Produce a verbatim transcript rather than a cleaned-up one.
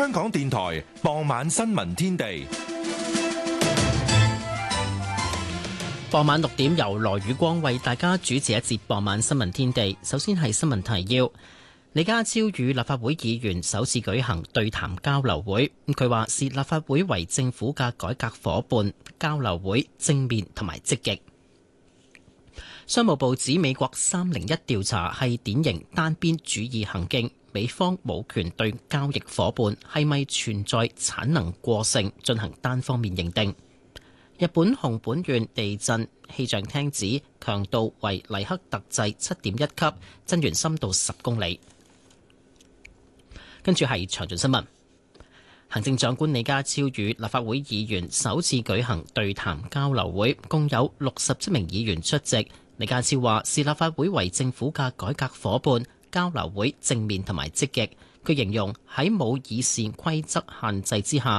香港電台傍晚新聞天地。 傍晚六點由羅宇光為大家主持一節傍晚新聞天地。首先係新聞提要。李家超與立法會議員首次舉行對談交流會，佢話視立法會為政府嘅改革夥伴，交流會正面同埋積極。商務部指美國三零一調查係典型單邊主義行徑，美方冇權對交易夥伴係咪存在產能過剩進行單方面認定。日本熊本縣地震，氣象廳指強度為黎克特制七點一級，震源深度十公里。跟住係詳盡新聞。行政長官李家超與立法會議員首次舉行對談交流會，共有六十七名議員出席。李家超話視立法會為政府嘅改革夥伴，交流會正面同埋積極。佢形容喺冇議事規則限制之下，